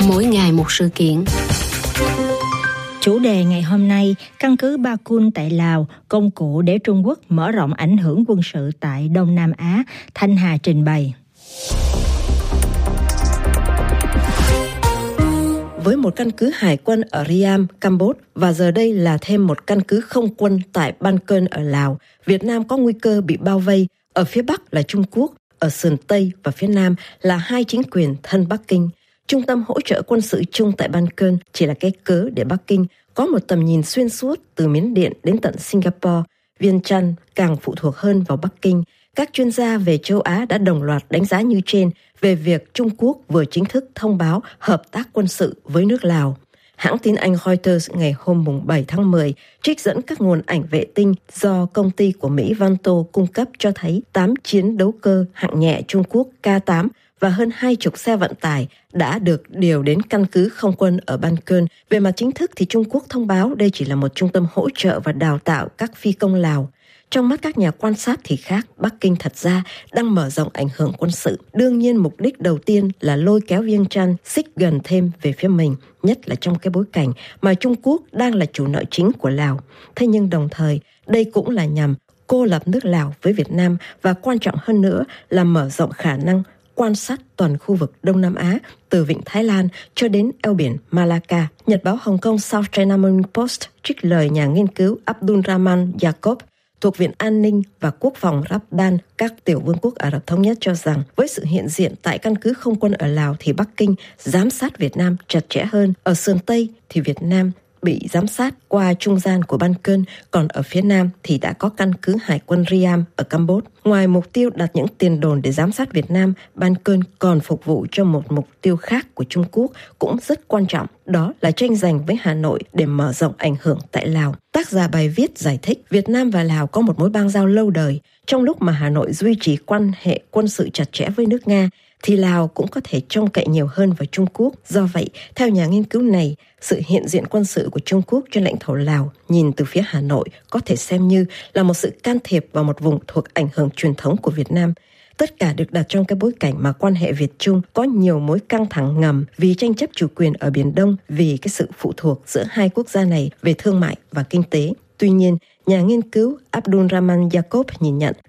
mỗi ngày một sự kiện. Chủ đề ngày hôm nay, căn cứ Ba Kun tại Lào, công cụ để Trung Quốc mở rộng ảnh hưởng quân sự tại Đông Nam Á, Thanh Hà trình bày. Với một căn cứ hải quân ở Riam, Campuchia và giờ đây là thêm một căn cứ không quân tại Ban Cơn ở Lào, Việt Nam có nguy cơ bị bao vây. Ở phía Bắc là Trung Quốc, ở sườn Tây và phía Nam là hai chính quyền thân Bắc Kinh. Trung tâm hỗ trợ quân sự chung tại Ban Cơn chỉ là cái cớ để Bắc Kinh có một tầm nhìn xuyên suốt từ Miến Điện đến tận Singapore. Viêng Chăn càng phụ thuộc hơn vào Bắc Kinh. Các chuyên gia về châu Á đã đồng loạt đánh giá như trên về việc Trung Quốc vừa chính thức thông báo hợp tác quân sự với nước Lào. Hãng tin Anh Reuters ngày hôm 7 tháng 10 trích dẫn các nguồn ảnh vệ tinh do công ty của Mỹ Vanto cung cấp cho thấy 8 chiến đấu cơ hạng nhẹ Trung Quốc K-8 và hơn 20 xe vận tải đã được điều đến căn cứ không quân ở Ban Cơn. Về mặt chính thức thì Trung Quốc thông báo đây chỉ là một trung tâm hỗ trợ và đào tạo các phi công Lào. Trong mắt các nhà quan sát thì khác, Bắc Kinh thật ra đang mở rộng ảnh hưởng quân sự. Đương nhiên mục đích đầu tiên là lôi kéo Viêng Chăn xích gần thêm về phía mình, nhất là trong cái bối cảnh mà Trung Quốc đang là chủ nợ chính của Lào. Thế nhưng đồng thời, đây cũng là nhằm cô lập nước Lào với Việt Nam và quan trọng hơn nữa là mở rộng khả năng quan sát toàn khu vực Đông Nam Á, từ vịnh Thái Lan cho đến eo biển Malacca. Nhật báo Hồng Kông South China Morning Post trích lời nhà nghiên cứu Abdulrahman Jacob thuộc Viện An ninh và Quốc phòng Rabdan, các tiểu vương quốc Ả Rập Thống Nhất cho rằng với sự hiện diện tại căn cứ không quân ở Lào thì Bắc Kinh giám sát Việt Nam chặt chẽ hơn. Ở sườn Tây thì Việt Nam bị giám sát qua trung gian của Ban Cơn, còn ở phía Nam thì đã có căn cứ hải quân Riam ở Campuchia. Ngoài mục tiêu đặt những tiền đồn để giám sát Việt Nam, Ban Cơn còn phục vụ cho một mục tiêu khác của Trung Quốc cũng rất quan trọng, đó là tranh giành với Hà Nội để mở rộng ảnh hưởng tại Lào. Tác giả bài viết giải thích Việt Nam và Lào có một mối bang giao lâu đời. Trong lúc mà Hà Nội duy trì quan hệ quân sự chặt chẽ với nước Nga, thì Lào cũng có thể trông cậy nhiều hơn vào Trung Quốc. Do vậy, theo nhà nghiên cứu này, sự hiện diện quân sự của Trung Quốc trên lãnh thổ Lào nhìn từ phía Hà Nội có thể xem như là một sự can thiệp vào một vùng thuộc ảnh hưởng truyền thống của Việt Nam. Tất cả được đặt trong cái bối cảnh mà quan hệ Việt-Trung có nhiều mối căng thẳng ngầm vì tranh chấp chủ quyền ở Biển Đông, vì cái sự phụ thuộc giữa hai quốc gia này về thương mại và kinh tế. Tuy nhiên, nhà nghiên cứu Abdulrahman Jacob nhìn nhận